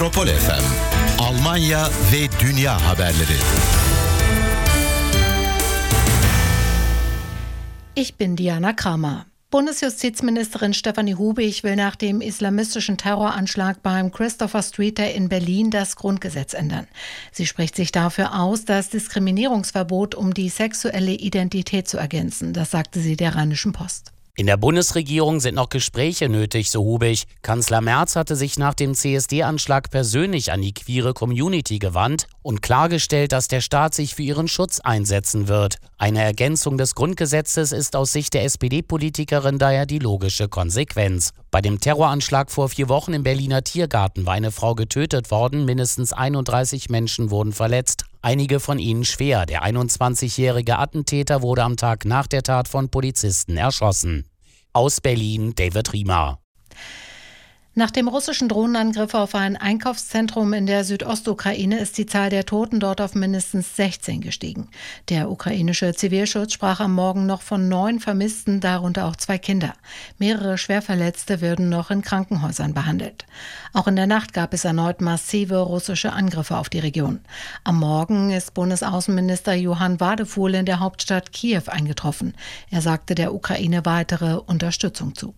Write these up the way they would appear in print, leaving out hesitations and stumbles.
Metropol FM, Almanya ve dünya haberleri. Ich bin Diana Kramer. Bundesjustizministerin Stefanie Hubig will nach dem islamistischen Terroranschlag beim Christopher Streeter in Berlin das Grundgesetz ändern. Sie spricht sich dafür aus, das Diskriminierungsverbot um die sexuelle Identität zu ergänzen. Das sagte sie der Rheinischen Post. In der Bundesregierung sind noch Gespräche nötig, so Hubig. Kanzler Merz hatte sich nach dem CSD-Anschlag persönlich an die queere Community gewandt und klargestellt, dass der Staat sich für ihren Schutz einsetzen wird. Eine Ergänzung des Grundgesetzes ist aus Sicht der SPD-Politikerin daher die logische Konsequenz. Bei dem Terroranschlag vor 4 Wochen im Berliner Tiergarten war eine Frau getötet worden, mindestens 31 Menschen wurden verletzt. Einige von ihnen schwer. Der 21-jährige Attentäter wurde am Tag nach der Tat von Polizisten erschossen. Aus Berlin, David Riemer. Nach dem russischen Drohnenangriff auf ein Einkaufszentrum in der Südostukraine ist die Zahl der Toten dort auf mindestens 16 gestiegen. Der ukrainische Zivilschutz sprach am Morgen noch von 9 Vermissten, darunter auch 2 Kinder. Mehrere Schwerverletzte werden noch in Krankenhäusern behandelt. Auch in der Nacht gab es erneut massive russische Angriffe auf die Region. Am Morgen ist Bundesaußenminister Johann Wadefuhl in der Hauptstadt Kiew eingetroffen. Er sagte der Ukraine weitere Unterstützung zu.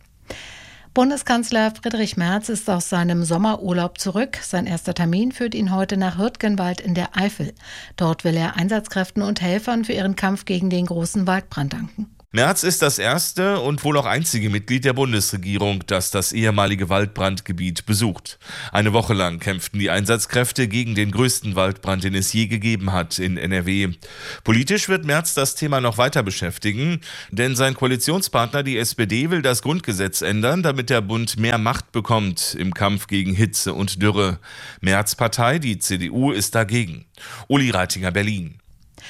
Bundeskanzler Friedrich Merz ist aus seinem Sommerurlaub zurück. Sein erster Termin führt ihn heute nach Hürtgenwald in der Eifel. Dort will er Einsatzkräften und Helfern für ihren Kampf gegen den großen Waldbrand danken. Merz ist das erste und wohl auch einzige Mitglied der Bundesregierung, das das ehemalige Waldbrandgebiet besucht. Eine Woche lang kämpften die Einsatzkräfte gegen den größten Waldbrand, den es je gegeben hat in NRW. Politisch wird Merz das Thema noch weiter beschäftigen, denn sein Koalitionspartner, die SPD, will das Grundgesetz ändern, damit der Bund mehr Macht bekommt im Kampf gegen Hitze und Dürre. Merz' Partei, die CDU, ist dagegen. Uli Reitinger, Berlin.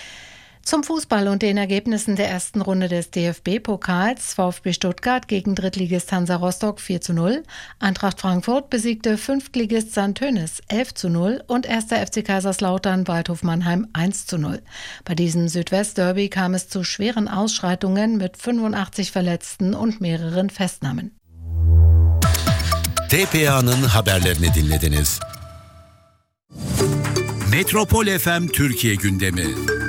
Zum Fußball und den Ergebnissen der ersten Runde des DFB-Pokals. VfB Stuttgart gegen Drittligist Hansa Rostock 4:0. Eintracht Frankfurt besiegte Fünftligist St. Tönis 11:0 und 1. FC Kaiserslautern Waldhof Mannheim 1:0. Bei diesem Südwest-Derby kam es zu schweren Ausschreitungen mit 85 Verletzten und mehreren Festnahmen. TPA'nın haberlerini dinlediniz. Metropol FM Türkiye gündemi.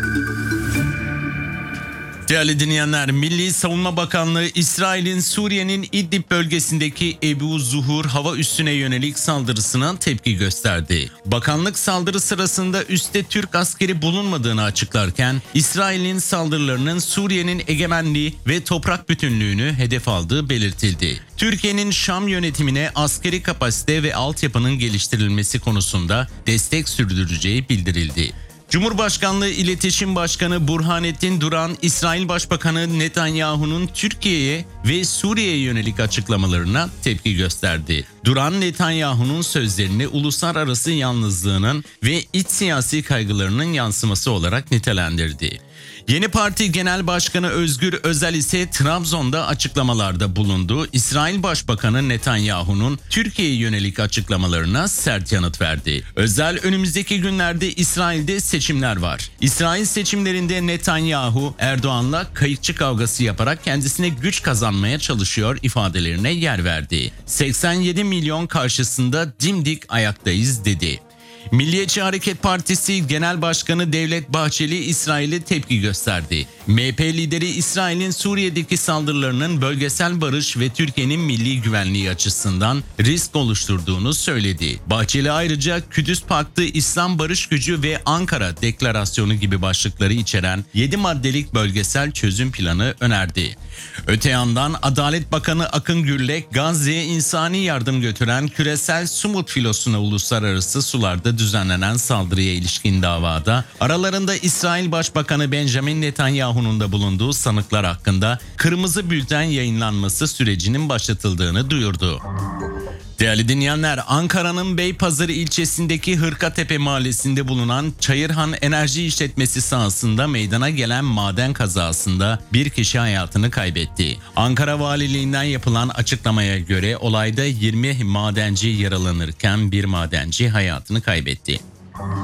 Değerli dinleyenler, Milli Savunma Bakanlığı İsrail'in Suriye'nin İdlib bölgesindeki Ebu Zuhur hava üssüne yönelik saldırısına tepki gösterdi. Bakanlık saldırı sırasında üste Türk askeri bulunmadığını açıklarken İsrail'in saldırılarının Suriye'nin egemenliği ve toprak bütünlüğünü hedef aldığı belirtildi. Türkiye'nin Şam yönetimine askeri kapasite ve altyapının geliştirilmesi konusunda destek sürdüreceği bildirildi. Cumhurbaşkanlığı İletişim Başkanı Burhanettin Duran, İsrail Başbakanı Netanyahu'nun Türkiye'ye ve Suriye'ye yönelik açıklamalarına tepki gösterdi. Duran, Netanyahu'nun sözlerini uluslararası yalnızlığının ve iç siyasi kaygılarının yansıması olarak nitelendirdi. Yeni Parti Genel Başkanı Özgür Özel ise Trabzon'da açıklamalarda bulundu. İsrail Başbakanı Netanyahu'nun Türkiye'ye yönelik açıklamalarına sert yanıt verdi. Özel, önümüzdeki günlerde İsrail'de seçimler var. İsrail seçimlerinde Netanyahu, Erdoğan'la kayıkçı kavgası yaparak kendisine güç kazanmaya çalışıyor ifadelerine yer verdi. 87 milyon karşısında dimdik ayaktayız dedi. Milliyetçi Hareket Partisi Genel Başkanı Devlet Bahçeli İsrail'e tepki gösterdi. MHP lideri İsrail'in Suriye'deki saldırılarının bölgesel barış ve Türkiye'nin milli güvenliği açısından risk oluşturduğunu söyledi. Bahçeli ayrıca Kudüs Paktı, İslam Barış Gücü ve Ankara Deklarasyonu gibi başlıkları içeren 7 maddelik bölgesel çözüm planı önerdi. Öte yandan Adalet Bakanı Akın Gürlek, Gazze'ye insani yardım götüren küresel Sumut filosuna uluslararası sularda düzenlenen saldırıya ilişkin davada aralarında İsrail Başbakanı Benjamin Netanyahu'nun da bulunduğu sanıklar hakkında kırmızı bülten yayınlanması sürecinin başlatıldığını duyurdu. Değerli dinleyenler, Ankara'nın Beypazarı ilçesindeki Hırkatepe mahallesinde bulunan Çayırhan Enerji İşletmesi sahasında meydana gelen maden kazasında bir kişi hayatını kaybetti. Ankara Valiliğinden yapılan açıklamaya göre olayda 20 madenci yaralanırken bir madenci hayatını kaybetti.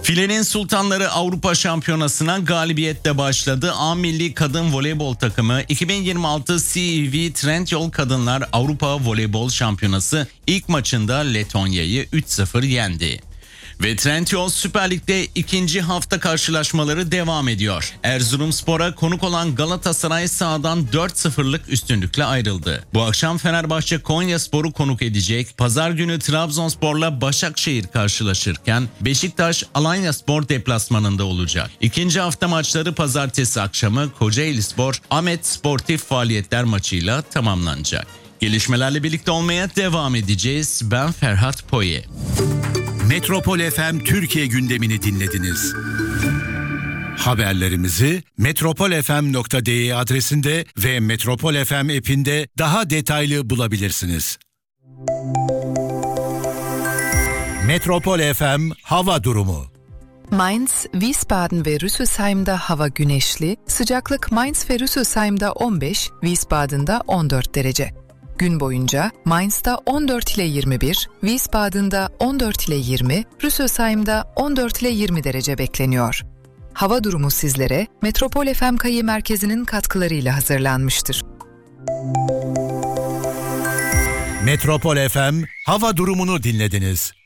Filenin Sultanları Avrupa Şampiyonası'na galibiyetle başladı. A Milli Kadın Voleybol takımı 2026 CEV Trendyol Kadınlar Avrupa Voleybol Şampiyonası ilk maçında Letonya'yı 3-0 yendi. Ve Trendyol Süper Lig'de ikinci hafta karşılaşmaları devam ediyor. Erzurumspor'a konuk olan Galatasaray sahadan 4-0'lık üstünlükle ayrıldı. Bu akşam Fenerbahçe Konyaspor'u konuk edecek. Pazar günü Trabzonspor'la Başakşehir karşılaşırken Beşiktaş Alanyaspor deplasmanında olacak. İkinci hafta maçları pazartesi akşamı Kocaelispor Ahmet Sportif Faaliyetler maçıyla tamamlanacak. Gelişmelerle birlikte olmaya devam edeceğiz. Ben Ferhat Poye. Metropol FM Türkiye gündemini dinlediniz. Haberlerimizi metropolfm.de adresinde ve Metropol FM app'inde daha detaylı bulabilirsiniz. Metropol FM hava durumu. Mainz, Wiesbaden ve Rüsselsheim'da hava güneşli, sıcaklık Mainz ve Rüsselsheim'da 15, Wiesbaden'da 14 derece. Gün boyunca Mainz'da 14 ile 21, Wiesbaden'da 14 ile 20, Rüsselsheim'da 14 ile 20 derece bekleniyor. Hava durumu sizlere Metropol FM Kayı Merkezi'nin katkılarıyla hazırlanmıştır. Metropol FM hava durumunu dinlediniz.